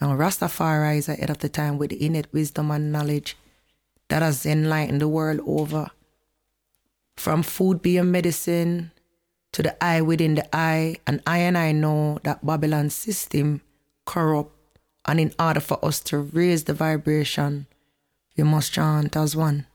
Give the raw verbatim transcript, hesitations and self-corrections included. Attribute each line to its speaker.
Speaker 1: Now Rastafari is ahead of the time with innate wisdom and knowledge that has enlightened the world over. From food being medicine to the eye within the eye, and I and I know that Babylon's system corrupt, and in order for us to raise the vibration, we must chant as one.